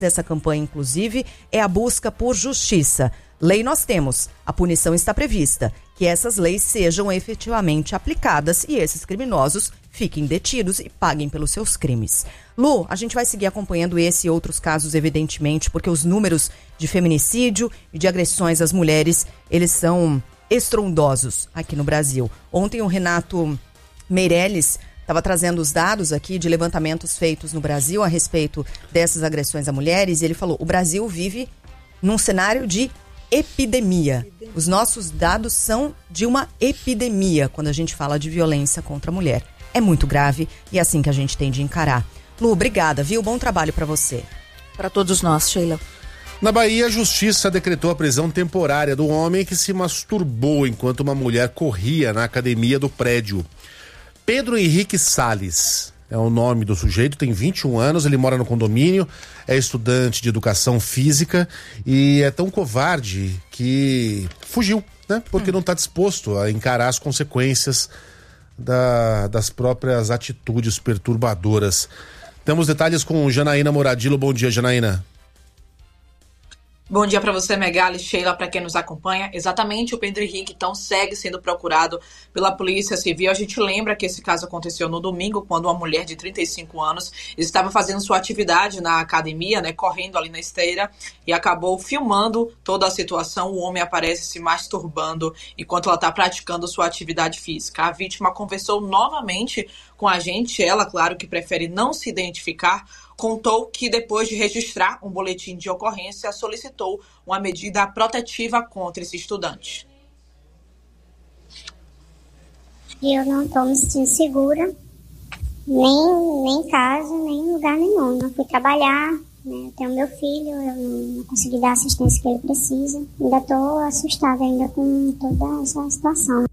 dessa campanha, inclusive, é a busca por justiça. Lei nós temos, a punição está prevista, que essas leis sejam efetivamente aplicadas e esses criminosos fiquem detidos e paguem pelos seus crimes. Lu, a gente vai seguir acompanhando esse e outros casos, evidentemente, porque os números de feminicídio e de agressões às mulheres, eles são estrondosos aqui no Brasil. Ontem o Renato Meirelles estava trazendo os dados aqui de levantamentos feitos no Brasil a respeito dessas agressões a mulheres e ele falou, o Brasil vive num cenário de epidemia. Os nossos dados são de uma epidemia quando a gente fala de violência contra a mulher. É muito grave e é assim que a gente tem de encarar. Lu, obrigada, viu? Bom trabalho para você. Para todos nós, Sheila. Na Bahia, a justiça decretou a prisão temporária do homem que se masturbou enquanto uma mulher corria na academia do prédio. Pedro Henrique Salles é o nome do sujeito, tem 21 anos, ele mora no condomínio, é estudante de educação física e é tão covarde que fugiu, né? Porque não está disposto a encarar as consequências das próprias atitudes perturbadoras. Temos detalhes com Janaína Moradillo. Bom dia, Janaína. Bom dia para você, Megali, Sheila, para quem nos acompanha. Exatamente, o Pedro Henrique, então, segue sendo procurado pela Polícia Civil. A gente lembra que esse caso aconteceu no domingo, quando uma mulher de 35 anos estava fazendo sua atividade na academia, né, correndo ali na esteira, e acabou filmando toda a situação. O homem aparece se masturbando enquanto ela está praticando sua atividade física. A vítima conversou novamente com a gente, ela, claro, que prefere não se identificar, contou que depois de registrar um boletim de ocorrência, solicitou uma medida protetiva contra esse estudante. Eu não estou me sentindo segura, nem em casa, nem em lugar nenhum. Não fui trabalhar, né? Eu tenho meu filho, eu não consegui dar a assistência que ele precisa. Ainda estou assustada ainda com toda essa situação.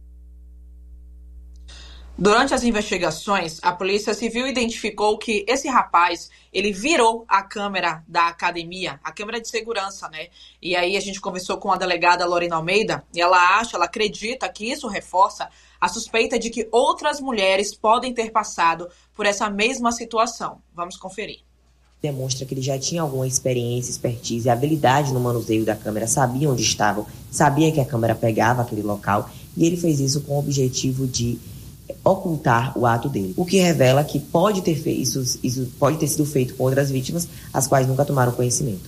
Durante as investigações, a Polícia Civil identificou que esse rapaz, ele virou a câmera da academia, a câmera de segurança, né? E aí a gente conversou com a delegada Lorena Almeida e ela acredita que isso reforça a suspeita de que outras mulheres podem ter passado por essa mesma situação. Vamos conferir. Demonstra que ele já tinha alguma experiência, expertise, habilidade no manuseio da câmera, sabia onde estavam, sabia que a câmera pegava aquele local e ele fez isso com o objetivo de ocultar o ato dele, o que revela que pode ter isso pode ter sido feito com outras vítimas, as quais nunca tomaram conhecimento.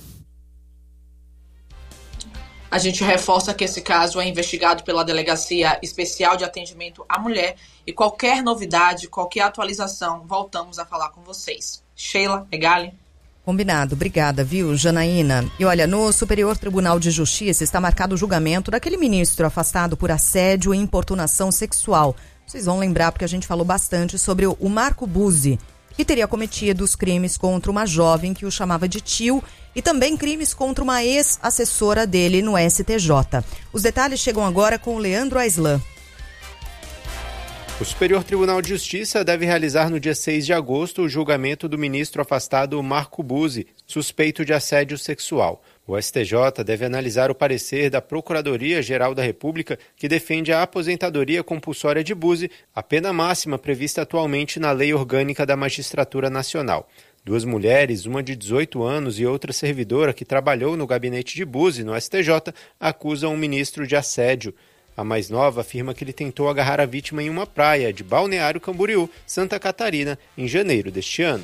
A gente reforça que esse caso é investigado pela Delegacia Especial de Atendimento à Mulher e qualquer novidade, qualquer atualização, voltamos a falar com vocês. Sheila, Megali. Combinado, obrigada, viu, Janaína? E olha, no Superior Tribunal de Justiça está marcado o julgamento daquele ministro afastado por assédio e importunação sexual. Vocês vão lembrar porque a gente falou bastante sobre o Marco Buzzi, que teria cometido os crimes contra uma jovem que o chamava de tio e também crimes contra uma ex-assessora dele no STJ. Os detalhes chegam agora com o Leandro Aislan. O Superior Tribunal de Justiça deve realizar no dia 6 de agosto o julgamento do ministro afastado Marco Buzzi, suspeito de assédio sexual. O STJ deve analisar o parecer da Procuradoria-Geral da República, que defende a aposentadoria compulsória de Buzzi, a pena máxima prevista atualmente na Lei Orgânica da Magistratura Nacional. Duas mulheres, uma de 18 anos e outra servidora que trabalhou no gabinete de Buzzi, no STJ, acusam o ministro de assédio. A mais nova afirma que ele tentou agarrar a vítima em uma praia de Balneário Camboriú, Santa Catarina, em janeiro deste ano.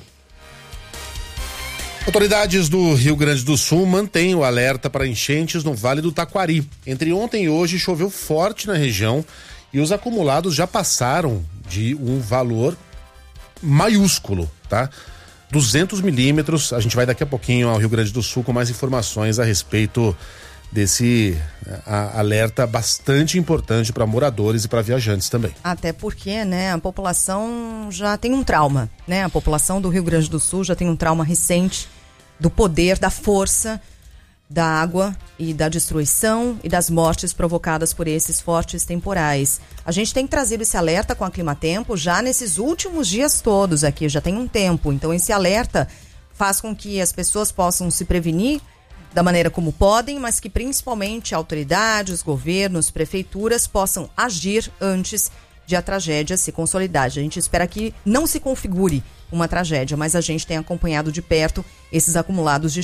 Autoridades do Rio Grande do Sul mantêm o alerta para enchentes no Vale do Taquari. Entre ontem e hoje choveu forte na região e os acumulados já passaram de um valor maiúsculo, tá? 200 milímetros. A gente vai daqui a pouquinho ao Rio Grande do Sul com mais informações a respeito desse alerta bastante importante para moradores e para viajantes também. Até porque, né, a população já tem um trauma, né? A população do Rio Grande do Sul já tem um trauma recente do poder, da força da água e da destruição e das mortes provocadas por esses fortes temporais. A gente tem trazido esse alerta com a Climatempo já nesses últimos dias todos aqui, já tem um tempo. Então esse alerta faz com que as pessoas possam se prevenir da maneira como podem, mas que principalmente autoridades, governos, prefeituras possam agir antes de a tragédia se consolidar. A gente espera que não se configure uma tragédia, mas a gente tem acompanhado de perto esses acumulados de